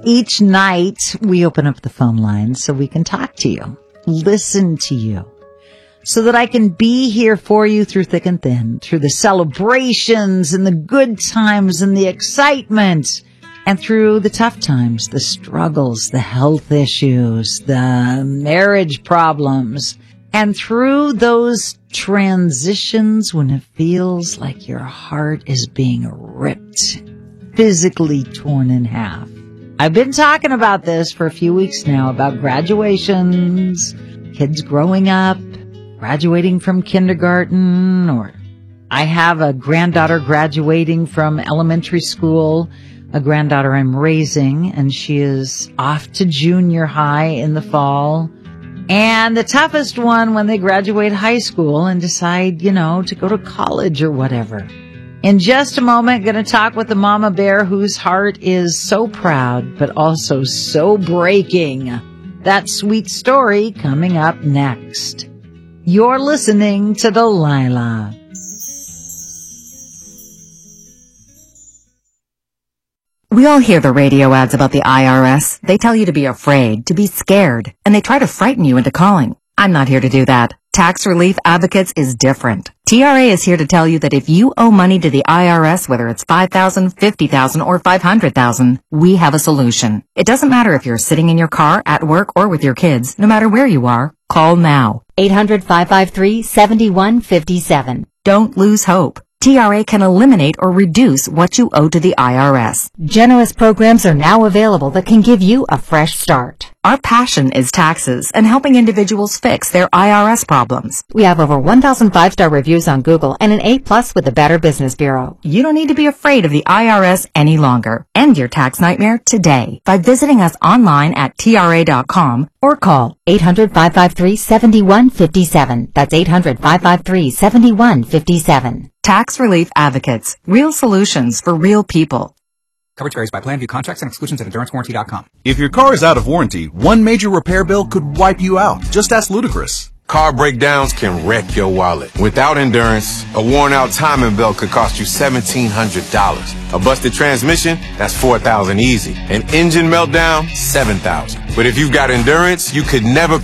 Each night, we open up the phone lines so we can talk to you, listen to you, so that I can be here for you through thick and thin, through the celebrations and the good times and the excitement, and through the tough times, the struggles, the health issues, the marriage problems, and through those transitions when it feels like your heart is being ripped, physically torn in half. I've been talking about this for a few weeks now, about graduations, kids growing up, graduating from kindergarten, or I have a granddaughter graduating from elementary school, a granddaughter I'm raising, and she is off to junior high in the fall. And the toughest one when they graduate high school and decide, to go to college or whatever. In just a moment, going to talk with the mama bear whose heart is so proud, but also so breaking. That sweet story coming up next. You're listening to Delilah. We all hear the radio ads about the IRS. They tell you to be afraid, to be scared, and they try to frighten you into calling. I'm not here to do that. Tax Relief Advocates is different. TRA is here to tell you that if you owe money to the IRS, whether it's $5,000, $50,000, or $500,000, we have a solution. It doesn't matter if you're sitting in your car, at work, or with your kids. No matter where you are, call now. 800-553-7157. Don't lose hope. TRA can eliminate or reduce what you owe to the IRS. Generous programs are now available that can give you a fresh start. Our passion is taxes and helping individuals fix their IRS problems. We have over 1,000 5-star reviews on Google and an A+ with the Better Business Bureau. You don't need to be afraid of the IRS any longer. End your tax nightmare today by visiting us online at TRA.com or call 800-553-7157. That's 800-553-7157. Tax Relief Advocates. Real solutions for real people. Coverage varies by plan. View contracts and exclusions at EnduranceWarranty.com. If your car is out of warranty, one major repair bill could wipe you out. Just ask Ludacris. Car breakdowns can wreck your wallet. Without Endurance, a worn-out timing belt could cost you $1,700. A busted transmission, that's $4,000 easy. An engine meltdown, $7,000. But if you've got Endurance, you could never